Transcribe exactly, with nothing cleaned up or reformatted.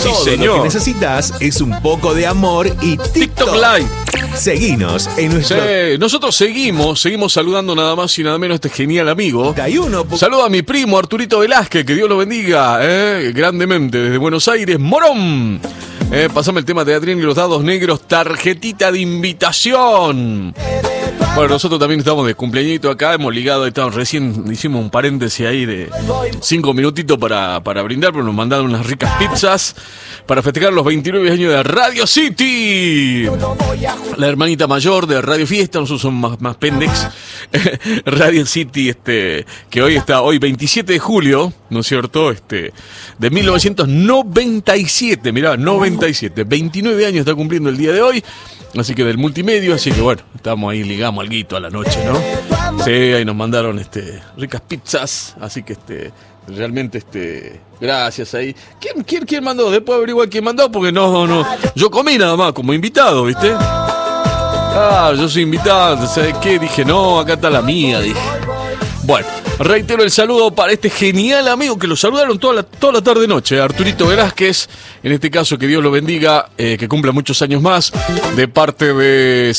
Todo señor. lo que necesitas es un poco de amor y TikTok, TikTok Live. Seguinos en nuestro Sí, nosotros seguimos, seguimos saludando nada más y nada menos a este genial amigo. treinta y uno. Saludo a mi primo Arturito Velázquez, que Dios lo bendiga, eh, grandemente, desde Buenos Aires, Morón. Eh, pasame el tema de Adrián y los dados negros, tarjetita de invitación. Bueno, nosotros también estamos de cumpleañito acá, hemos ligado, estamos, recién hicimos un paréntesis ahí de cinco minutitos para, para brindar, pero nos mandaron unas ricas pizzas para festejar los veintinueve años de Radio City. La hermanita mayor de Radio Fiesta, nosotros somos más, más pendex. Radio City, este, que hoy está, hoy veintisiete de julio, ¿no es cierto? Este, de mil novecientos noventa y siete, mirá, noventa y siete, veintinueve años está cumpliendo el día de hoy. Así que del multimedio, así que bueno, estamos ahí, ligamos alguito a la noche, ¿no? Sí, ahí nos mandaron este ricas pizzas, así que este realmente este gracias ahí. ¿Quién, quién, quién mandó? Después averiguar quién mandó, porque no, no, yo comí nada más como invitado, ¿viste? Ah, yo soy invitado, ¿sabes qué? Dije, no, acá está la mía, dije. Bueno, reitero el saludo para este genial amigo que lo saludaron toda la, toda la tarde-noche, Arturito Velázquez, en este caso que Dios lo bendiga, eh, que cumpla muchos años más, de parte de